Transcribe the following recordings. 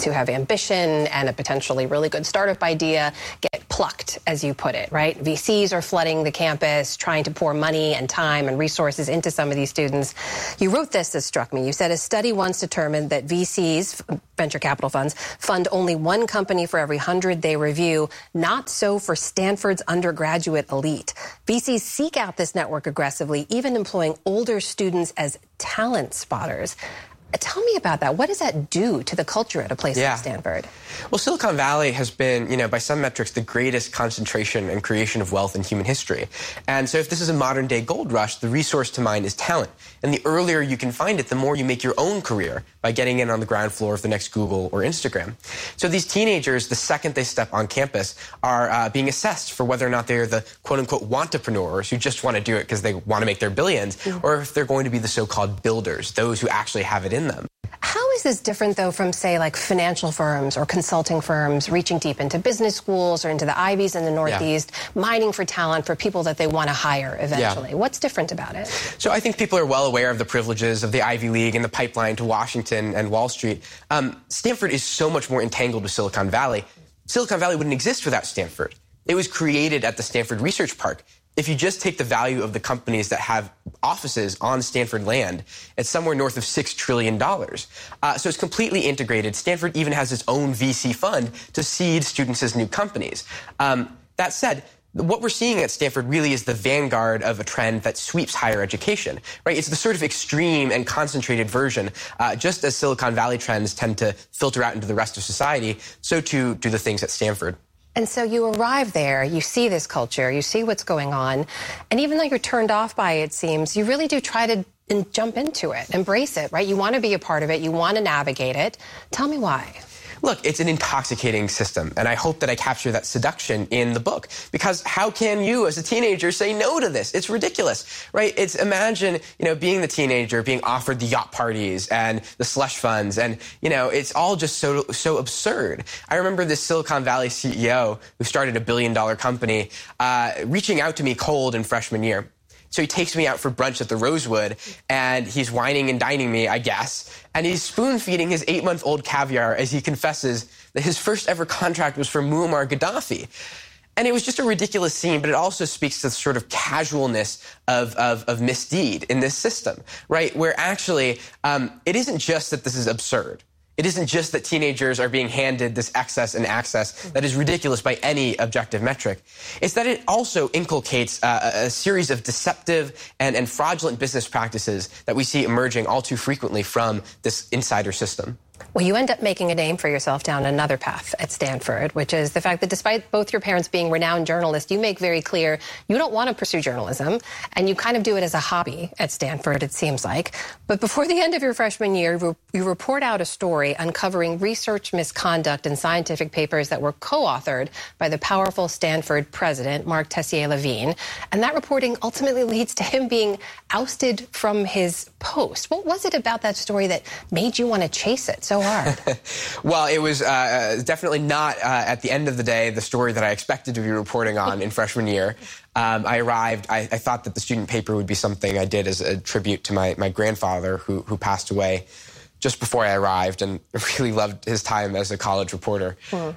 who have ambition and a potentially really good startup idea get plucked, as you put it, right? VCs are flooding the campus, trying to pour money and time and resources into some of these students. You wrote this that struck me. You said a study once determined that VCs, venture capital funds, fund only one company for every 100 they review. Not so for Stanford's undergraduate elite. VCs seek out this network aggressively, even employing older students as talent spotters. Tell me about that. What does that do to the culture at a place like Stanford? Well, Silicon Valley has been, by some metrics, the greatest concentration and creation of wealth in human history. And so if this is a modern-day gold rush, the resource to mine is talent. And the earlier you can find it, the more you make your own career by getting in on the ground floor of the next Google or Instagram. So these teenagers, the second they step on campus, are being assessed for whether or not they're the quote-unquote wantrepreneurs who just want to do it because they want to make their billions, or if they're going to be the so-called builders, those who actually have it in them. How is this different, though, from, say, like financial firms or consulting firms reaching deep into business schools or into the Ivies in the Northeast, mining for talent for people that they want to hire eventually? What's different about it? So I think people are well aware of the privileges of the Ivy League and the pipeline to Washington and Wall Street. Stanford is so much more entangled with Silicon Valley. Silicon Valley wouldn't exist without Stanford. It was created at the Stanford Research Park. If you just take the value of the companies that have offices on Stanford land, it's somewhere north of $6 trillion. So it's completely integrated. Stanford even has its own VC fund to seed students as new companies. That said, what we're seeing at Stanford really is the vanguard of a trend that sweeps higher education, right? It's the sort of extreme and concentrated version. Just as Silicon Valley trends tend to filter out into the rest of society, so too do the things at Stanford. And so you arrive there, you see this culture, you see what's going on, and even though you're turned off by it, seems, you really do try to jump into it, embrace it, right? You want to be a part of it, you want to navigate it. Tell me why. Look, it's an intoxicating system, and I hope that I capture that seduction in the book. Because how can you, as a teenager, say no to this? It's ridiculous, right? It's imagine, being the teenager, being offered the yacht parties and the slush funds, and, it's all just so absurd. I remember this Silicon Valley CEO who started $1 billion company reaching out to me cold in freshman year. So he takes me out for brunch at the Rosewood, and he's wining and dining me, I guess. And he's spoon-feeding his 8-month-old caviar as he confesses that his first ever contract was for Muammar Gaddafi. And it was just a ridiculous scene, but it also speaks to the sort of casualness of misdeed in this system, right? Where actually, it isn't just that this is absurd. It isn't just that teenagers are being handed this excess and access that is ridiculous by any objective metric. It's that it also inculcates a series of deceptive and fraudulent business practices that we see emerging all too frequently from this insider system. Well, you end up making a name for yourself down another path at Stanford, which is the fact that despite both your parents being renowned journalists, you make very clear you don't want to pursue journalism, and you kind of do it as a hobby at Stanford, it seems like. But before the end of your freshman year, you report out a story uncovering research misconduct in scientific papers that were co-authored by the powerful Stanford president, Mark Tessier-Lavigne. And that reporting ultimately leads to him being ousted from his post. What was it about that story that made you want to chase it so hard? Well, it was definitely not, at the end of the day, the story that I expected to be reporting on in freshman year. I arrived, I thought that the student paper would be something I did as a tribute to my grandfather who passed away just before I arrived, and really loved his time as a college reporter.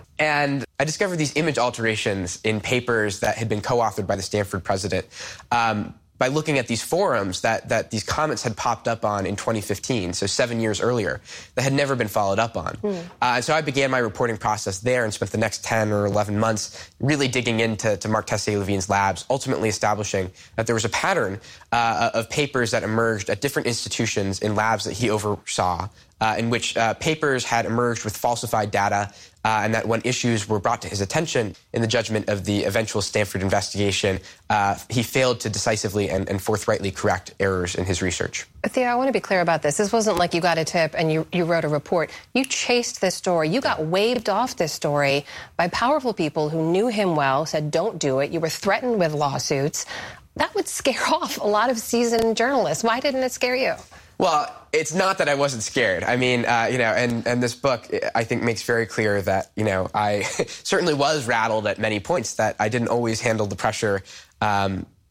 And I discovered these image alterations in papers that had been co-authored by the Stanford president. By looking at these forums that these comments had popped up on in 2015, so 7 years earlier, that had never been followed up on. And so I began my reporting process there and spent the next 10 or 11 months really digging into Mark Tessier-Lavigne's labs, ultimately establishing that there was a pattern of papers that emerged at different institutions in labs that he oversaw, in which papers had emerged with falsified data, and that when issues were brought to his attention in the judgment of the eventual Stanford investigation, he failed to decisively and forthrightly correct errors in his research. Theo, I want to be clear about this. This wasn't like you got a tip and you wrote a report. You chased this story. You got waved off this story by powerful people who knew him well, said don't do it. You were threatened with lawsuits. That would scare off a lot of seasoned journalists. Why didn't it scare you? Well, it's not that I wasn't scared. I mean, and this book, I think, makes very clear that, I certainly was rattled at many points, that I didn't always handle the pressure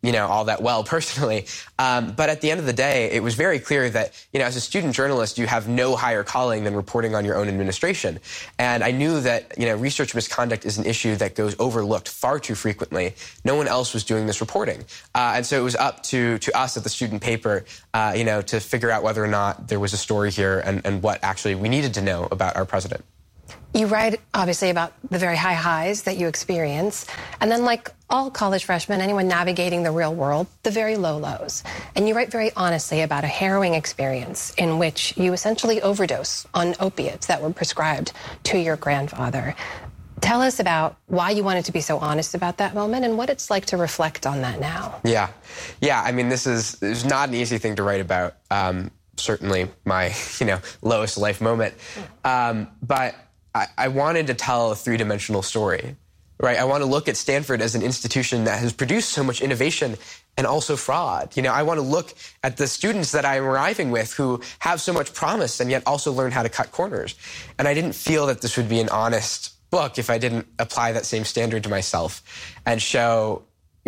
all that well personally. But at the end of the day, it was very clear that, as a student journalist, you have no higher calling than reporting on your own administration. And I knew that, research misconduct is an issue that goes overlooked far too frequently. No one else was doing this reporting. And so it was up to us at the student paper, to figure out whether or not there was a story here and what actually we needed to know about our president. You write, obviously, about the very high highs that you experience, and then, like all college freshmen, anyone navigating the real world, the very low lows. And you write very honestly about a harrowing experience in which you essentially overdose on opiates that were prescribed to your grandfather. Tell us about why you wanted to be so honest about that moment and what it's like to reflect on that now. Yeah. I mean, this is not an easy thing to write about. Certainly my, lowest life moment. But I wanted to tell a three-dimensional story, right? I want to look at Stanford as an institution that has produced so much innovation and also fraud. I want to look at the students that I'm arriving with who have so much promise and yet also learn how to cut corners. And I didn't feel that this would be an honest book if I didn't apply that same standard to myself and show,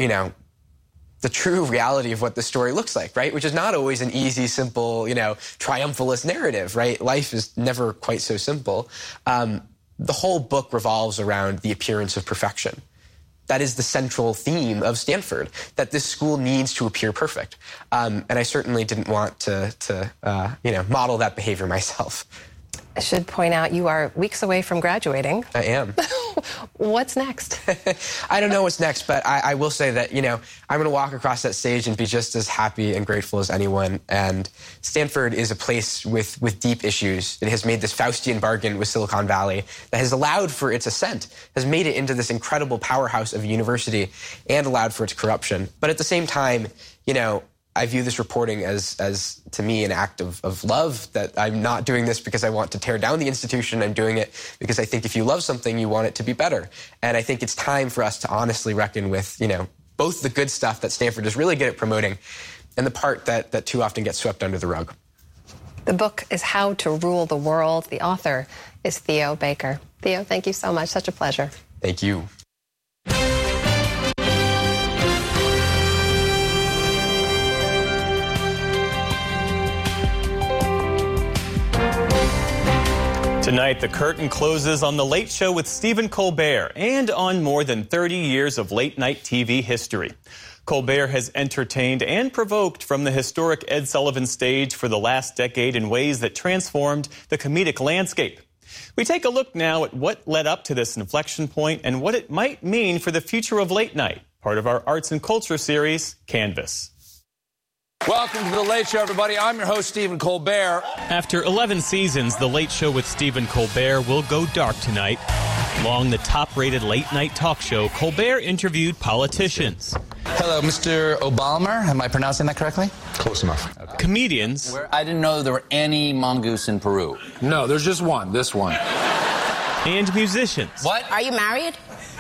the true reality of what the story looks like, right? Which is not always an easy, simple, triumphalist narrative, right? Life is never quite so simple. The whole book revolves around the appearance of perfection. That is the central theme of Stanford, that this school needs to appear perfect. And I certainly didn't want to model that behavior myself. I should point out you are weeks away from graduating. I am. What's next? I don't know what's next, but I will say that, I'm going to walk across that stage and be just as happy and grateful as anyone. And Stanford is a place with deep issues. It has made this Faustian bargain with Silicon Valley that has allowed for its ascent, has made it into this incredible powerhouse of a university and allowed for its corruption. But at the same time, I view this reporting as to me, an act of love, that I'm not doing this because I want to tear down the institution. I'm doing it because I think if you love something, you want it to be better. And I think it's time for us to honestly reckon with, both the good stuff that Stanford is really good at promoting and the part that too often gets swept under the rug. The book is How to Rule the World. The author is Theo Baker. Theo, thank you so much. Such a pleasure. Thank you. Tonight, the curtain closes on The Late Show with Stephen Colbert and on more than 30 years of late-night TV history. Colbert has entertained and provoked from the historic Ed Sullivan stage for the last decade in ways that transformed the comedic landscape. We take a look now at what led up to this inflection point and what it might mean for the future of late night, part of our arts and culture series, Canvas. Welcome to The Late Show, everybody. I'm your host, Stephen Colbert. After 11 seasons, The Late Show with Stephen Colbert will go dark tonight. Along the top-rated late-night talk show, Colbert interviewed politicians. Hello, Mr. Obama. Am I pronouncing that correctly? Close enough. Okay. Comedians. I didn't know there were any mongoose in Peru. No, there's just one. This one. And musicians. What? Are you married?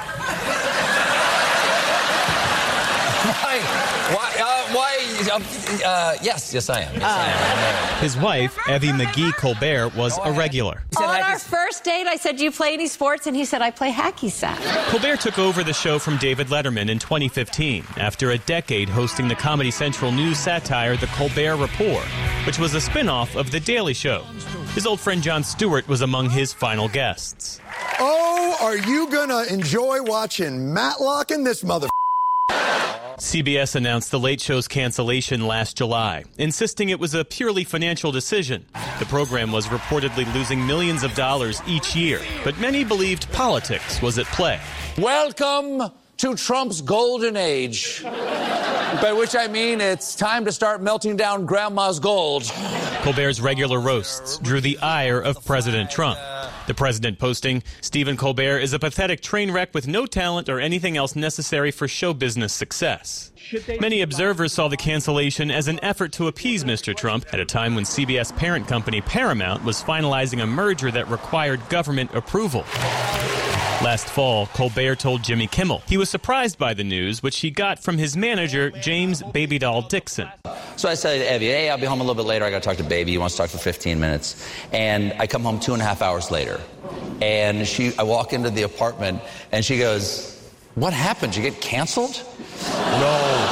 Yes, I am. His wife, Evie McGee Colbert, was a regular. On our first date, I said, do you play any sports? And he said, I play hacky sack. Colbert took over the show from David Letterman in 2015 after a decade hosting the Comedy Central news satire The Colbert Report, which was a spin-off of The Daily Show. His old friend Jon Stewart was among his final guests. Oh, are you gonna enjoy watching Matlock and this mother... CBS announced The Late Show's cancellation last July, insisting it was a purely financial decision. The program was reportedly losing millions of dollars each year, but many believed politics was at play. Welcome to Trump's golden age, by which I mean it's time to start melting down grandma's gold. Colbert's regular roasts drew the ire of President Trump. The president posting, Stephen Colbert is a pathetic train wreck with no talent or anything else necessary for show business success. Many observers saw the cancellation as an effort to appease Mr. Trump at a time when CBS parent company Paramount was finalizing a merger that required government approval. Last fall, Colbert told Jimmy Kimmel he was surprised by the news, which he got from his manager, James Baby Doll Dixon. So I said to Evie, hey, I'll be home a little bit later. I got to talk to Baby. He wants to talk for 15 minutes. And I come home 2.5 hours later. And I walk into the apartment, and she goes, what happened? Did you get canceled? No.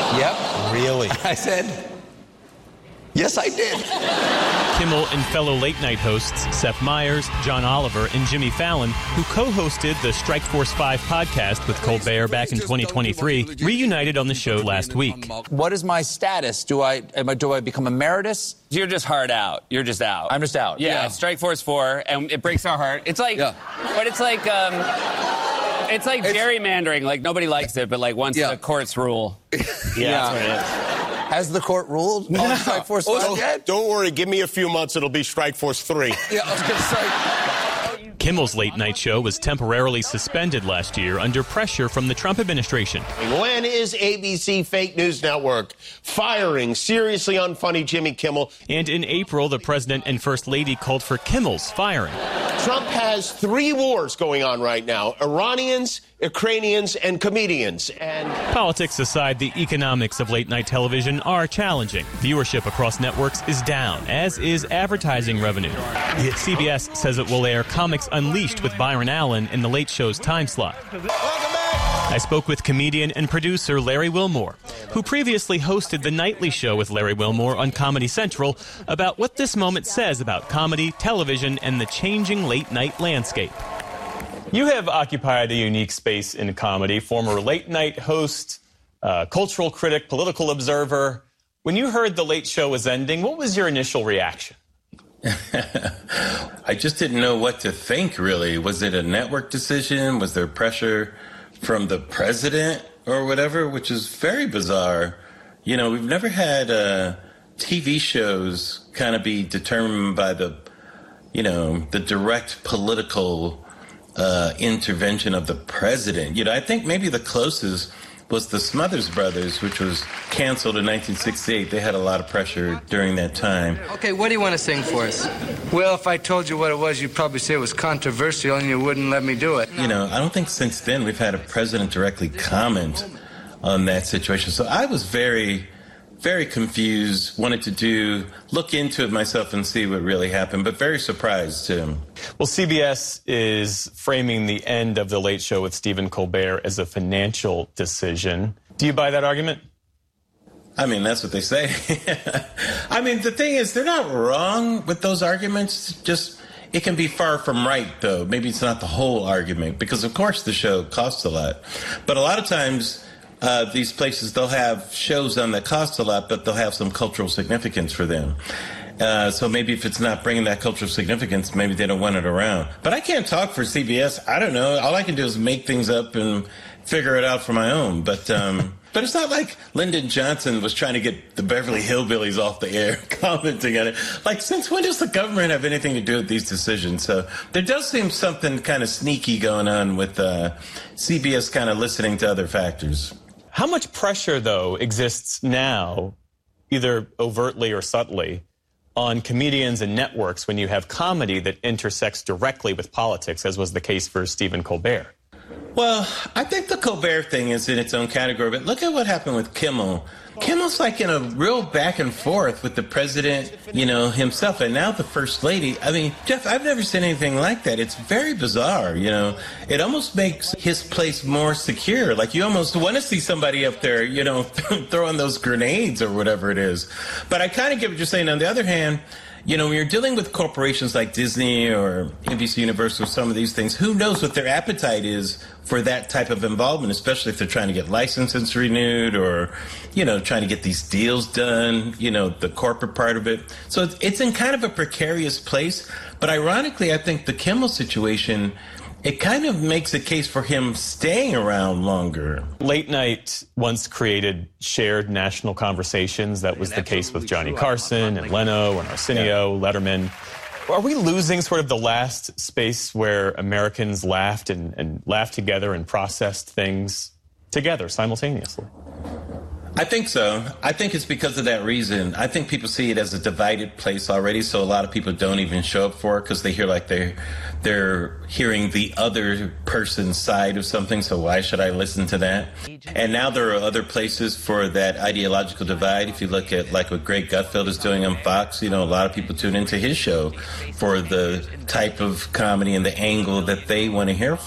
Yep. Really? I said, yes, I did. Kimmel and fellow late-night hosts Seth Meyers, John Oliver, and Jimmy Fallon, who co-hosted the Strikeforce 5 podcast with Colbert back in 2023, reunited on the show last week. What is my status? Do I become emeritus? You're just hard out. You're just out. I'm just out. Yeah, Strikeforce 4, and it breaks our heart. It's like, but it's like gerrymandering. Like, nobody likes it, but like once the courts rule, that's what it is. Has the court ruled on Strikeforce 5 yet? Don't worry, give me a few months, it'll be Strikeforce 3. Yeah, I was going to say. Kimmel's late-night show was temporarily suspended last year under pressure from the Trump administration. When is ABC Fake News Network firing seriously unfunny Jimmy Kimmel? And in April, the president and first lady called for Kimmel's firing. Trump has 3 wars going on right now: Iranians, Ukrainians, and comedians. And politics aside, the economics of late-night television are challenging. Viewership across networks is down, as is advertising revenue. CBS says it will air Comics Unleashed with Byron Allen in the Late Show's time slot. I spoke with comedian and producer Larry Wilmore, who previously hosted The Nightly Show with Larry Wilmore on Comedy Central, about what this moment says about comedy, television, and the changing late-night landscape. You have occupied a unique space in comedy, former late-night host, cultural critic, political observer. When you heard The Late Show was ending, what was your initial reaction? I just didn't know what to think, really. Was it a network decision? Was there pressure from the president or whatever, which is very bizarre. You know, we've never had TV shows kind of be determined by the direct political intervention of the president. You know, I think maybe the closest was the Smothers Brothers, which was canceled in 1968. They had a lot of pressure during that time. Okay, what do you want to sing for us? Well, if I told you what it was, you'd probably say it was controversial and you wouldn't let me do it. You know, I don't think since then we've had a president directly comment on that situation. So I was very, very confused, wanted to look into it myself and see what really happened, but very surprised too. Well, CBS is framing the end of The Late Show with Stephen Colbert as a financial decision. Do you buy that argument? I mean, that's what they say. I mean, the thing is, they're not wrong with those arguments. Just, it can be far from right, though. Maybe it's not the whole argument, because, of course, the show costs a lot. But a lot of times, these places, they'll have shows on that cost a lot, but they'll have some cultural significance for them. So maybe if it's not bringing that cultural significance, maybe they don't want it around. But I can't talk for CBS. I don't know. All I can do is make things up and figure it out for my own. But it's not like Lyndon Johnson was trying to get the Beverly Hillbillies off the air commenting on it. Like, since when does the government have anything to do with these decisions? So there does seem something kind of sneaky going on with CBS kind of listening to other factors. How much pressure, though, exists now, either overtly or subtly, on comedians and networks when you have comedy that intersects directly with politics, as was the case for Stephen Colbert? Well, I think the Colbert thing is in its own category, but look at what happened with Kimmel. Kimmel's like in a real back and forth with the president, you know, himself, and now the first lady. I mean, Jeff, I've never seen anything like that. It's very bizarre, you know. It almost makes his place more secure. Like, you almost want to see somebody up there, you know, throwing those grenades or whatever it is. But I kind of get what you're saying. On the other hand, you know, when you're dealing with corporations like Disney or NBC Universal, some of these things, who knows what their appetite is for that type of involvement, especially if they're trying to get licenses renewed or, you know, trying to get these deals done, you know, the corporate part of it. So it's in kind of a precarious place. But ironically, I think the Kimmel situation, it kind of makes a case for him staying around longer. Late night once created shared national conversations. That was the case with Johnny Carson and Leno and Arsenio, Letterman. Are we losing sort of the last space where Americans laughed and laughed together and processed things together simultaneously? I think so. I think it's because of that reason. I think people see it as a divided place already, so a lot of people don't even show up for it because they hear like they're hearing the other person's side of something, so why should I listen to that? And now there are other places for that ideological divide. If you look at like what Greg Gutfeld is doing on Fox, you know, a lot of people tune into his show for the type of comedy and the angle that they want to hear from.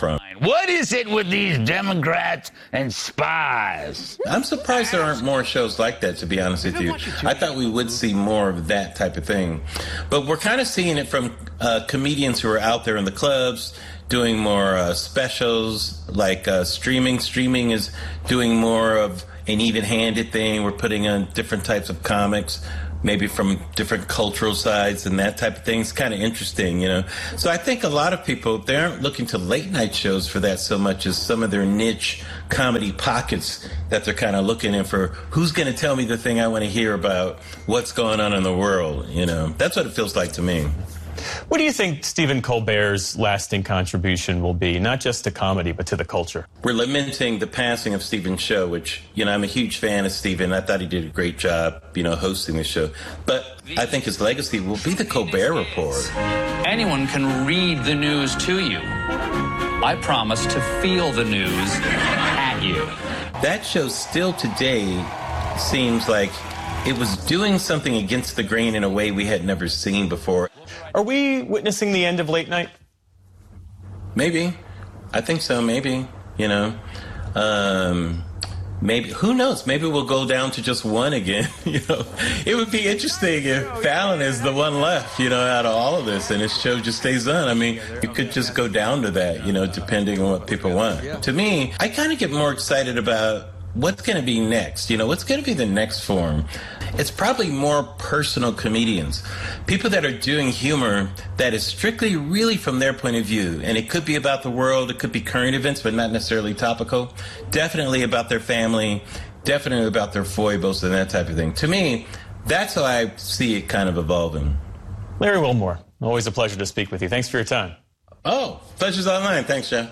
What is it with these Democrats and spies? I'm surprised there aren't more shows like that, to be honest with you. I thought we would see more of that type of thing. But we're kind of seeing it from comedians who are out there in the clubs, doing more specials, like streaming. Streaming is doing more of an even-handed thing. We're putting on different types of comics, maybe from different cultural sides and that type of thing. It's kind of interesting, you know. So I think a lot of people, they aren't looking to late-night shows for that so much as some of their niche comedy pockets that they're kind of looking in for. Who's going to tell me the thing I want to hear about what's going on in the world, you know? That's what it feels like to me. What do you think Stephen Colbert's lasting contribution will be, not just to comedy, but to the culture? We're lamenting the passing of Stephen's show, which, you know, I'm a huge fan of Stephen. I thought he did a great job, you know, hosting the show. But I think his legacy will be the Colbert Report. Anyone can read the news to you. I promise to feel the news at you. That show still today seems like it was doing something against the grain in a way we had never seen before. Are we witnessing the end of late night? Maybe. I think so, maybe. You know, maybe. Who knows? Maybe we'll go down to just one again. You know, it would be interesting if Fallon is the one left, you know, out of all of this, and his show just stays on. I mean, you could just go down to that, you know, depending on what people want. To me, I kind of get more excited about what's going to be next? You know, what's going to be the next form? It's probably more personal comedians, people that are doing humor that is strictly really from their point of view. And it could be about the world, it could be current events, but not necessarily topical. Definitely about their family, definitely about their foibles and that type of thing. To me, that's how I see it kind of evolving. Larry Wilmore, always a pleasure to speak with you. Thanks for your time. Oh, pleasure's all mine. Thanks, Jeff.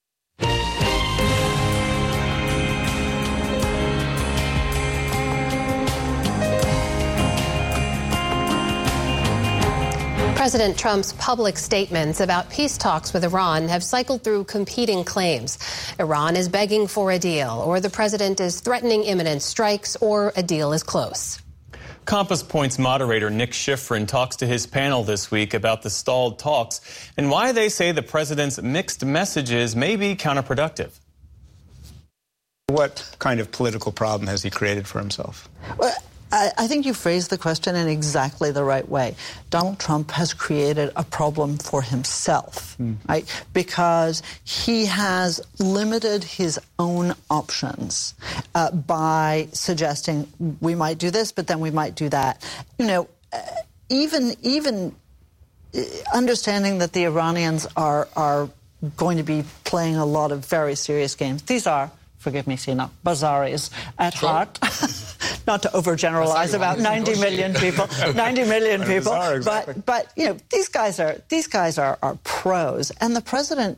President Trump's public statements about peace talks with Iran have cycled through competing claims. Iran is begging for a deal, or the president is threatening imminent strikes, or a deal is close. Compass Point's moderator Nick Schifrin talks to his panel this week about the stalled talks and why they say the president's mixed messages may be counterproductive. What kind of political problem has he created for himself? Well, I think you phrased the question in exactly the right way. Donald Trump has created a problem for himself, right? Because he has limited his own options by suggesting we might do this, but then we might do that. You know, even understanding that the Iranians are going to be playing a lot of very serious games. These are, forgive me, Sina, Bazaris at heart. Not to overgeneralize about 90 million people, 90 million people, but you know, these guys are pros, and the president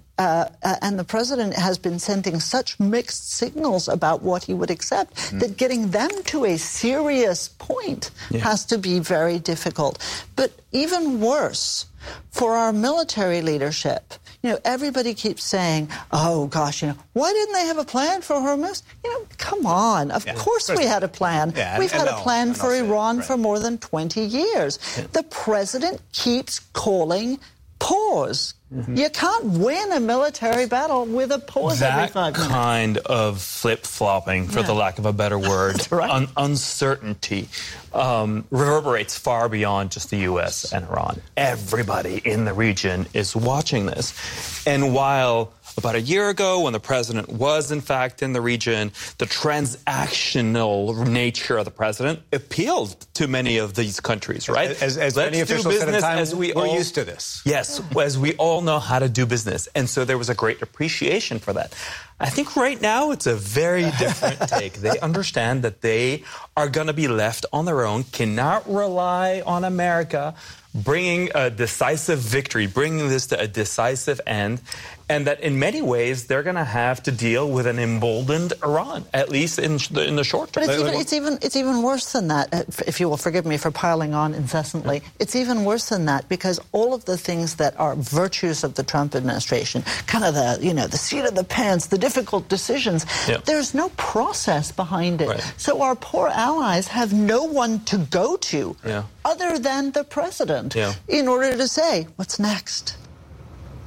has been sending such mixed signals about what he would accept that getting them to a serious point has to be very difficult. But even worse, for our military leadership, you know, everybody keeps saying, oh, gosh, you know, why didn't they have a plan for Hormuz? You know, come on. Of course we had a plan. We've had a plan for Iran for more than 20 years. The president keeps calling pause. You can't win a military battle with a pause every 5 minutes. That kind of flip-flopping, for the lack of a better word, uncertainty, reverberates far beyond just the U.S. and Iran. Everybody in the region is watching this. And while about a year ago, when the president was, in fact, in the region, the transactional nature of the president appealed to many of these countries, right? As many officials at the time, we're used to this. Yes, as we all know how to do business. And so there was a great appreciation for that. I think right now it's a very different take. They understand that they are going to be left on their own, cannot rely on America bringing a decisive victory, bringing this to a decisive end, and that in many ways they're going to have to deal with an emboldened Iran, at least in the short term. But it's even worse than that, if you will forgive me for piling on incessantly. It's even worse than that because all of the things that are virtues of the Trump administration, kind of the seat of the pants, the difficult decisions, there's no process behind it. Right. So our poor allies have no one to go to other than the president in order to say, what's next?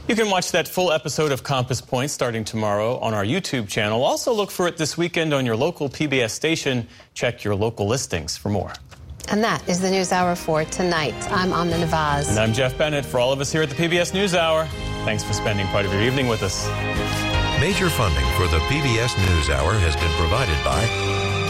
You can watch that full episode of Compass Point starting tomorrow on our YouTube channel. Also look for it this weekend on your local PBS station. Check your local listings for more. And that is the NewsHour for tonight. I'm Amna Nawaz. And I'm Jeff Bennett. For all of us here at the PBS NewsHour, thanks for spending part of your evening with us. Major funding for the PBS NewsHour has been provided by